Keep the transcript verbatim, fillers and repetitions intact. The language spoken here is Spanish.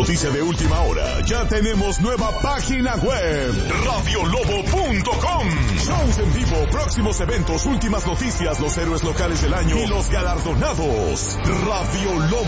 noticia de última hora, ya tenemos nueva página web, radio lobo punto com. Shows en vivo, próximos eventos, últimas noticias, los héroes locales del año y los galardonados. Radio Lobo.